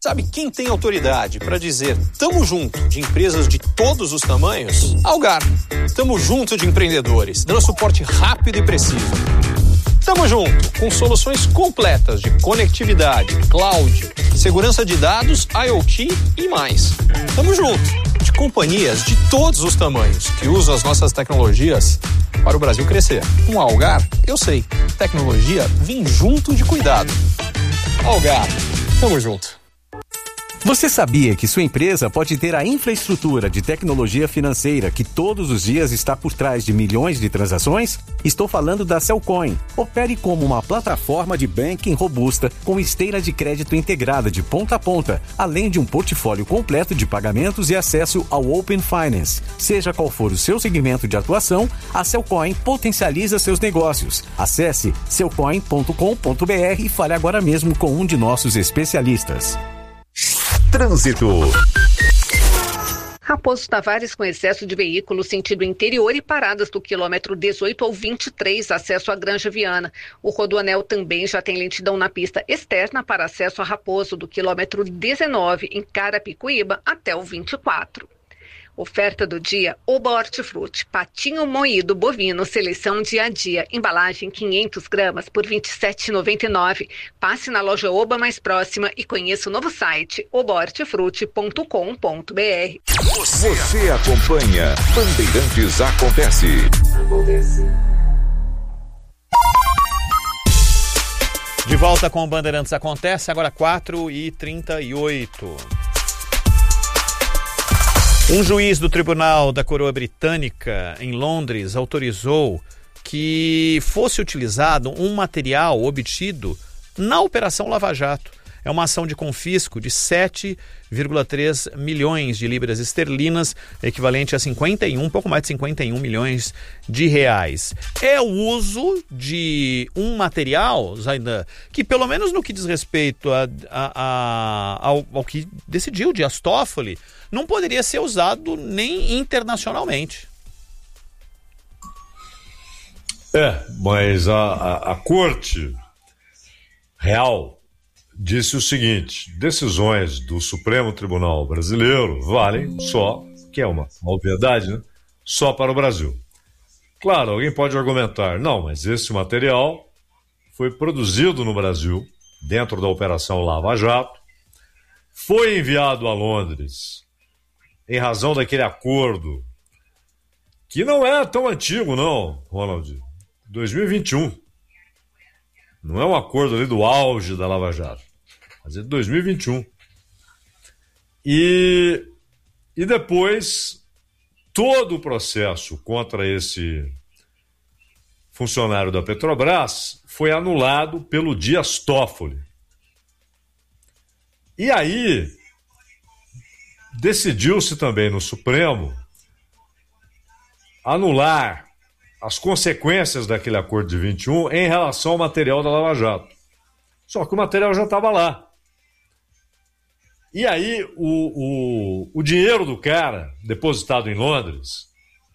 Sabe quem tem autoridade para dizer tamo junto de empresas de todos os tamanhos? Algar. Tamo junto de empreendedores, dando suporte rápido e preciso. Tamo junto com soluções completas de conectividade, cloud, segurança de dados, IoT e mais. Tamo junto de companhias de todos os tamanhos que usam as nossas tecnologias para o Brasil crescer. Com a Algar, eu sei, tecnologia vem junto de cuidado. Algar, tamo junto. Você sabia que sua empresa pode ter a infraestrutura de tecnologia financeira que todos os dias está por trás de milhões de transações? Estou falando da Cellcoin. Opere como uma plataforma de banking robusta com esteira de crédito integrada de ponta a ponta, além de um portfólio completo de pagamentos e acesso ao Open Finance. Seja qual for o seu segmento de atuação, a Cellcoin potencializa seus negócios. Acesse cellcoin.com.br e fale agora mesmo com um de nossos especialistas. Trânsito. Raposo Tavares com excesso de veículos sentido interior e paradas do quilômetro 18 ao 23, acesso à Granja Viana. O Rodoanel também já tem lentidão na pista externa para acesso a Raposo do quilômetro 19 em Carapicuíba até o 24. Oferta do dia, Oba Hortifruti, patinho moído bovino, seleção dia a dia, embalagem 500 gramas por R$ 27,99. Passe na loja Oba mais próxima e conheça o novo site obahortifruti.com.br. Você acompanha Bandeirantes Acontece. De volta com o Bandeirantes Acontece, agora 4h38. Um juiz do Tribunal da Coroa Britânica, em Londres, autorizou que fosse utilizado um material obtido na Operação Lava Jato. É uma ação de confisco de 7,3 milhões de libras esterlinas, equivalente a pouco mais de 51 milhões de reais. É o uso de um material, Zaidan, que pelo menos no que diz respeito ao que decidiu Dias Toffoli, não poderia ser usado nem internacionalmente. Mas a Corte Real disse o seguinte: decisões do Supremo Tribunal Brasileiro valem só, que é uma obviedade, né? Só para o Brasil. Claro, alguém pode argumentar, não, mas esse material foi produzido no Brasil, dentro da Operação Lava Jato, foi enviado a Londres em razão daquele acordo, que não é tão antigo não, Ronald, 2021. Não é um acordo ali do auge da Lava Jato, mas é de 2021. E depois, todo o processo contra esse funcionário da Petrobras foi anulado pelo Dias Toffoli. E aí, decidiu-se também no Supremo anular as consequências daquele acordo de 21 em relação ao material da Lava Jato. Só que o material já estava lá. E aí o dinheiro do cara, depositado em Londres,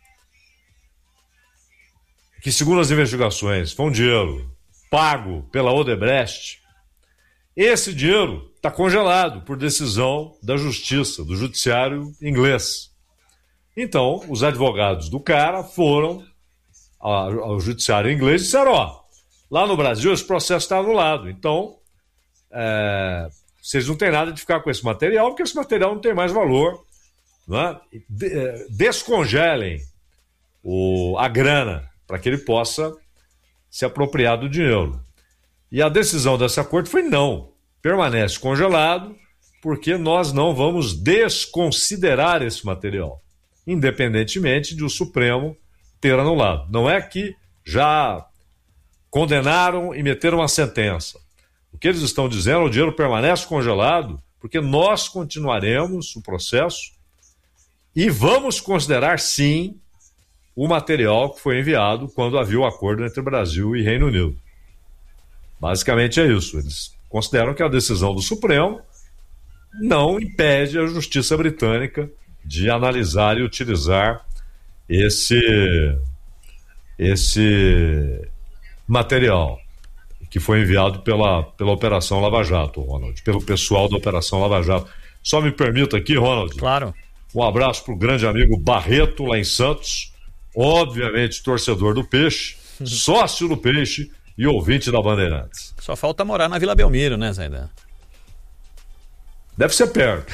que segundo as investigações foi um dinheiro pago pela Odebrecht, esse dinheiro está congelado por decisão da Justiça, do Judiciário inglês. Então, os advogados do cara foram ao Judiciário inglês e disseram, lá no Brasil esse processo está anulado, então vocês não têm nada de ficar com esse material, porque esse material não tem mais valor, né? Descongelem a grana para que ele possa se apropriar do dinheiro. E a decisão dessa corte foi não, permanece congelado, porque nós não vamos desconsiderar esse material, independentemente de o Supremo ter anulado. Não é que já condenaram e meteram uma sentença. O que eles estão dizendo, o dinheiro permanece congelado, porque nós continuaremos o processo e vamos considerar, sim, o material que foi enviado quando havia o acordo entre Brasil e Reino Unido. Basicamente é isso. Eles consideram que a decisão do Supremo não impede a Justiça Britânica de analisar e utilizar esse material, que foi enviado pela Operação Lava Jato, Ronald, pelo pessoal da Operação Lava Jato. Só me permita aqui, Ronald. Claro. Um abraço para o grande amigo Barreto, lá em Santos, obviamente torcedor do Peixe, sócio do Peixe e ouvinte da Bandeirantes. Só falta morar na Vila Belmiro, né, Zaidan? Deve ser perto.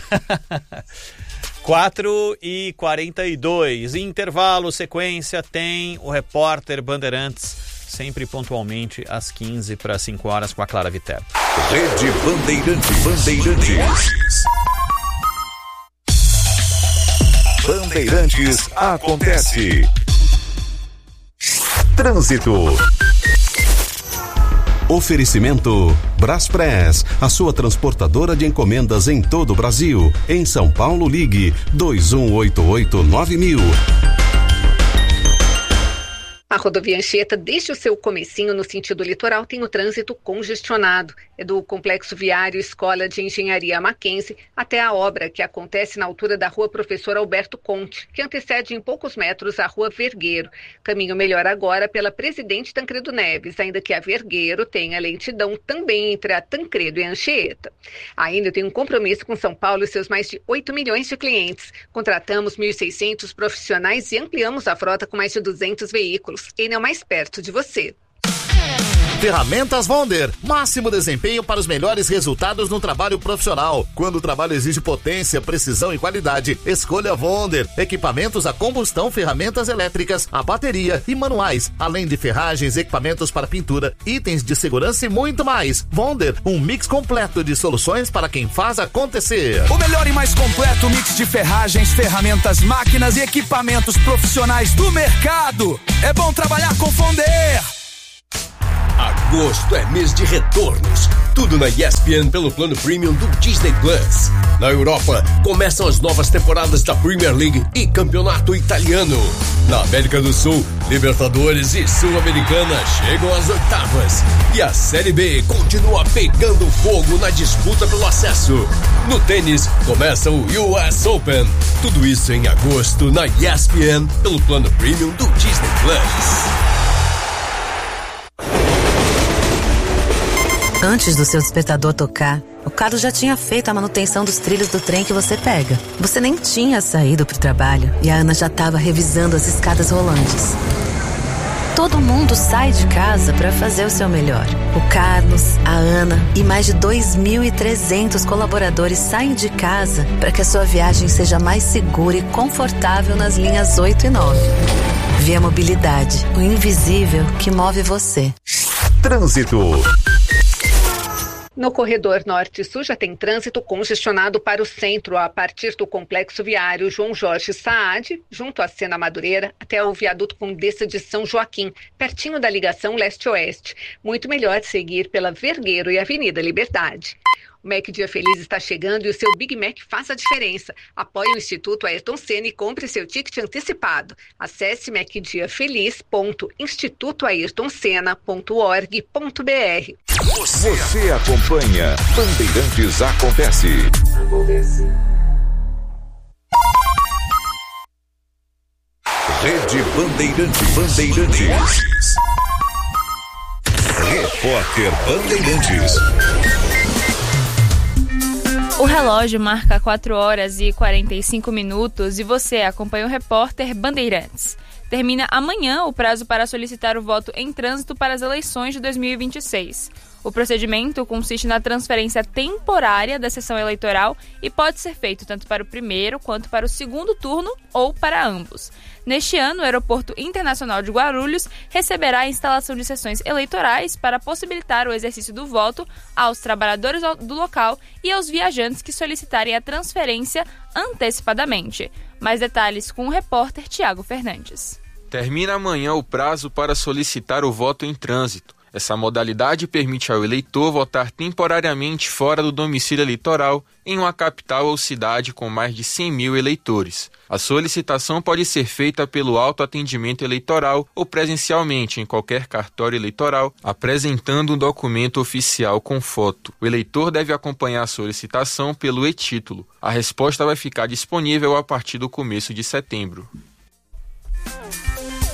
4h42, intervalo, sequência, tem o repórter Bandeirantes, sempre pontualmente às 15:55 com a Clara Viterbo. Rede Bandeirantes. Bandeirantes acontece. Trânsito. Oferecimento Braspress, a sua transportadora de encomendas em todo o Brasil. Em São Paulo, ligue 2188-9000. A rodovia Anchieta, desde o seu comecinho no sentido litoral, tem o trânsito congestionado. É do Complexo Viário Escola de Engenharia Mackenzie até a obra que acontece na altura da Rua Professor Alberto Conte, que antecede em poucos metros a Rua Vergueiro. Caminho melhor agora pela Presidente Tancredo Neves, ainda que a Vergueiro tenha lentidão também entre a Tancredo e a Anchieta. Ainda tem um compromisso com São Paulo e seus mais de 8 milhões de clientes. Contratamos 1.600 profissionais e ampliamos a frota com mais de 200 veículos. Enel mais perto de você. Ferramentas Wonder, máximo desempenho para os melhores resultados no trabalho profissional. Quando o trabalho exige potência, precisão e qualidade, escolha Wonder. Equipamentos a combustão, ferramentas elétricas, a bateria e manuais, além de ferragens, equipamentos para pintura, itens de segurança e muito mais. Wonder, um mix completo de soluções para quem faz acontecer. O melhor e mais completo mix de ferragens, ferramentas, máquinas e equipamentos profissionais do mercado. É bom trabalhar com Wonder. Agosto é mês de retornos. Tudo na ESPN pelo plano premium do Disney Plus. Na Europa, começam as novas temporadas da Premier League e Campeonato Italiano. Na América do Sul, Libertadores e Sul-Americana chegam às oitavas. E a Série B continua pegando fogo na disputa pelo acesso. No tênis, começa o US Open. Tudo isso em agosto na ESPN pelo plano premium do Disney Plus. Antes do seu despertador tocar, o Carlos já tinha feito a manutenção dos trilhos do trem que você pega. Você nem tinha saído pro trabalho e a Ana já estava revisando as escadas rolantes. Todo mundo sai de casa para fazer o seu melhor. O Carlos, a Ana e mais de 2.300 colaboradores saem de casa para que a sua viagem seja mais segura e confortável nas linhas 8 e 9. Via Mobilidade, o invisível que move você. Trânsito. No corredor norte-sul já tem trânsito congestionado para o centro, a partir do complexo viário João Jorge Saad, junto à Sena Madureira, até o viaduto Condessa de São Joaquim, pertinho da ligação leste-oeste. Muito melhor seguir pela Vergueiro e Avenida Liberdade. O Mac Dia Feliz está chegando e o seu Big Mac faz a diferença. Apoie o Instituto Ayrton Senna e compre seu ticket antecipado. Acesse macdiafeliz.institutoayrtonsenna.org.br. Você acompanha Bandeirantes Acontece. Rede Bandeirantes. Repórter Bandeirantes. O relógio marca 4h45 e você acompanha o repórter Bandeirantes. Termina amanhã o prazo para solicitar o voto em trânsito para as eleições de 2026. O procedimento consiste na transferência temporária da sessão eleitoral e pode ser feito tanto para o primeiro quanto para o segundo turno ou para ambos. Neste ano, o Aeroporto Internacional de Guarulhos receberá a instalação de sessões eleitorais para possibilitar o exercício do voto aos trabalhadores do local e aos viajantes que solicitarem a transferência antecipadamente. Mais detalhes com o repórter Tiago Fernandes. Termina amanhã o prazo para solicitar o voto em trânsito. Essa modalidade permite ao eleitor votar temporariamente fora do domicílio eleitoral em uma capital ou cidade com mais de 100 mil eleitores. A solicitação pode ser feita pelo autoatendimento eleitoral ou presencialmente em qualquer cartório eleitoral, apresentando um documento oficial com foto. O eleitor deve acompanhar a solicitação pelo e-título. A resposta vai ficar disponível a partir do começo de setembro.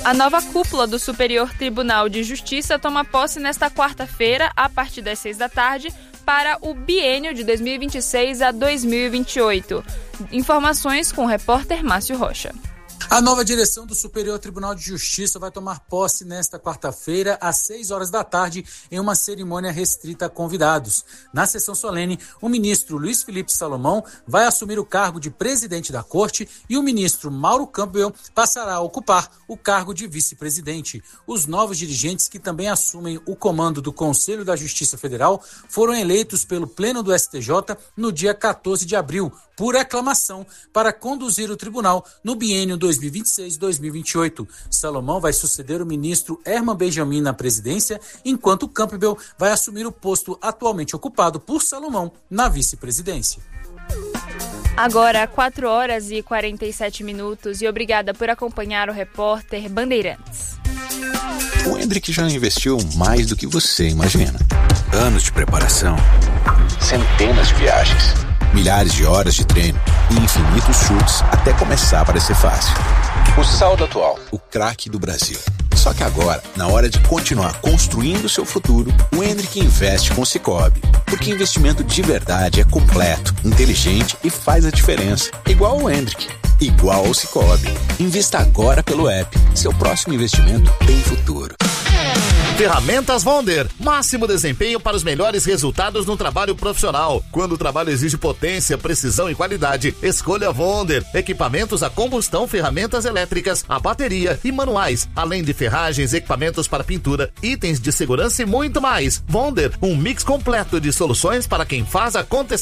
A nova cúpula do Superior Tribunal de Justiça toma posse nesta quarta-feira, a partir das 6 da tarde, para o biênio de 2026 a 2028. Informações com o repórter Márcio Rocha. A nova direção do Superior Tribunal de Justiça vai tomar posse nesta quarta-feira, às 6 horas da tarde, em uma cerimônia restrita a convidados. Na sessão solene, o ministro Luiz Felipe Salomão vai assumir o cargo de presidente da Corte e o ministro Mauro Campbell passará a ocupar o cargo de vice-presidente. Os novos dirigentes, que também assumem o comando do Conselho da Justiça Federal, foram eleitos pelo Pleno do STJ no dia 14 de abril, por aclamação, para conduzir o tribunal no biênio 2026-2028. Salomão vai suceder o ministro Herman Benjamin na presidência, enquanto Campbell vai assumir o posto atualmente ocupado por Salomão na vice-presidência. Agora, 4 horas e 47 minutos e obrigada por acompanhar o repórter Bandeirantes. O Hendrick já investiu mais do que você imagina. Anos de preparação, centenas de viagens, milhares de horas de treino e infinitos chutes até começar a parecer fácil. O saldo atual, o craque do Brasil. Só que agora, na hora de continuar construindo o seu futuro, o Hendrick investe com o Sicoob. Porque investimento de verdade é completo, inteligente e faz a diferença. Igual o Hendrick, igual ao Sicoob. Invista agora pelo app. Seu próximo investimento tem futuro. Ferramentas Wonder, máximo desempenho para os melhores resultados no trabalho profissional. Quando o trabalho exige potência, precisão e qualidade, escolha Wonder. Equipamentos a combustão, ferramentas elétricas, a bateria e manuais, além de ferragens, equipamentos para pintura, itens de segurança e muito mais. Wonder, um mix completo de soluções para quem faz acontecer.